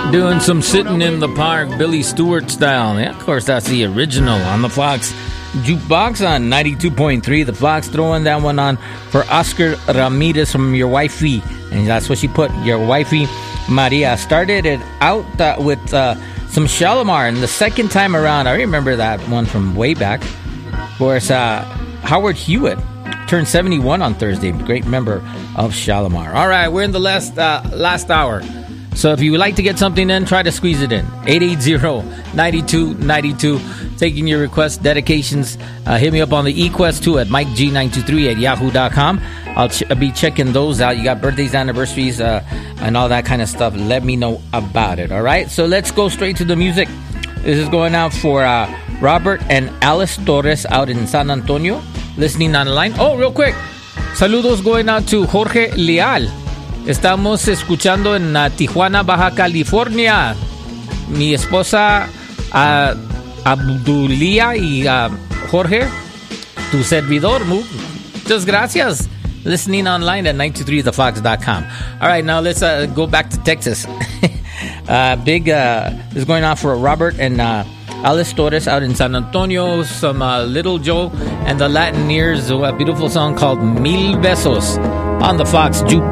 Doing some Sitting in the Park, Billy Stewart style. Yeah, of course, that's the original on the Fox Jukebox on 92.3. The Fox throwing that one on for Oscar Ramirez from Your Wifey. And that's what she put, Your Wifey Maria. Started it out with some Shalimar. And the second time around, I remember that one from way back. Of course, Howard Hewitt turned 71 on Thursday. Great member of Shalimar. All right, we're in the last hour. So if you would like to get something in, try to squeeze it in. 880-9292. Taking your requests, dedications. Hit me up on the eQuest too at MikeG923 at yahoo.com. I'll be checking those out. You got birthdays, anniversaries, and all that kind of stuff. Let me know about it. All right? So let's go straight to the music. This is going out for Robert and Alice Torres out in San Antonio. Listening on the line. Oh, real quick. Saludos going out to Jorge Leal. Estamos escuchando en Tijuana, Baja California. Mi esposa Abdulia y Jorge, tu servidor. Muchas gracias. Listening online at 923thefox.com. All right, now let's go back to Texas. Big is going on for Robert and Alice Torres out in San Antonio. Some Little Joe and the Latineers. A beautiful song called Mil Besos on the Fox Juke.